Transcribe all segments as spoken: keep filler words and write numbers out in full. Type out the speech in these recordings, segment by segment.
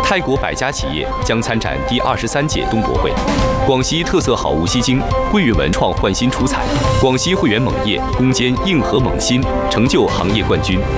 泰国百家企业将参展第二十三届东博会。广西特色好物吸睛，桂韵文创焕新出彩。广西汇源锰业攻坚硬核锰芯，成就行业冠军。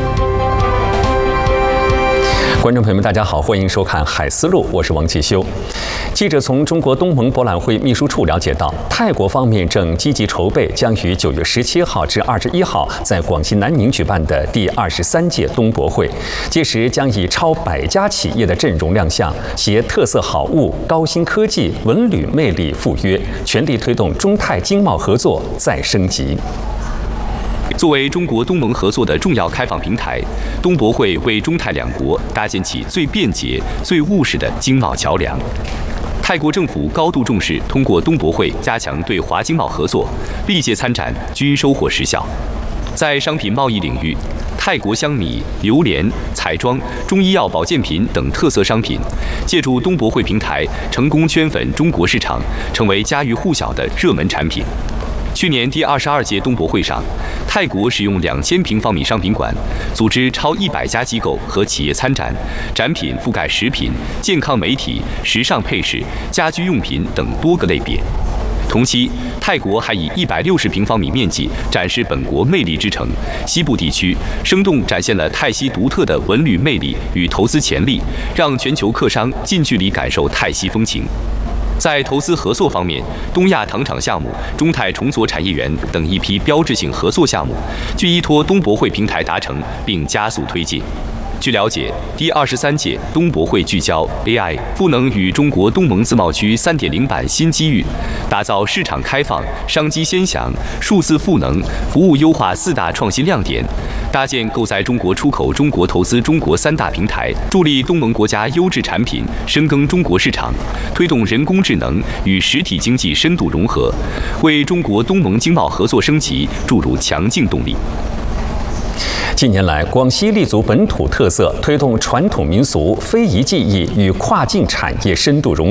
观众朋友们，大家好，欢迎收看《海思路》，我是王继修。记者从中国东盟博览会秘书处了解到，泰国方面正积极筹备将于九月十七号至二十一号在广西南宁举办的第二十三届东博会，届时将以超百家企业的阵容亮相，携特色好物、高新科技、文旅魅力赴约，全力推动中泰经贸合作再升级。 作为中国东盟合作的重要开放平台，东博会为中泰两国搭建起最便捷、最务实的经贸桥梁。泰国政府高度重视通过东博会加强对华经贸合作，历届参展均收获实效。在商品贸易领域，泰国香米、榴莲、彩妆、中医药保健品等特色商品，借助东博会平台成功圈粉中国市场，成为家喻户晓的热门产品。去年第二十二届东博会上，泰国使用两千平方米商品馆，组织超一百家机构和企业参展，展品覆盖食品、健康媒体、时尚配饰、家居用品等多个类别。同期，泰国还以一百六十平方米面积展示本国魅力之城西部地区，生动展现了泰西独特的文旅魅力与投资潜力，让全球客商近距离感受泰西风情。在投资合作方面，东亚糖厂项目、中泰重组产业园等一批标志性合作项目，均依托东博会平台达成，并加速推进。据了解，第二十三届东博会聚焦 A I 赋能与中国东盟自贸区 三点零 版新机遇，打造市场开放、商机先享、数字赋能、服务优化四大创新亮点，搭建构在中国出口、中国投资中国三大平台，助力东盟国家优质产品深耕中国市场，推动人工智能与实体经济深度融合，为中国东盟经贸合作升级注入强劲动力。 近年来，广西立足本土特色，推动传统民俗、非遗技艺与跨境产业深度融合。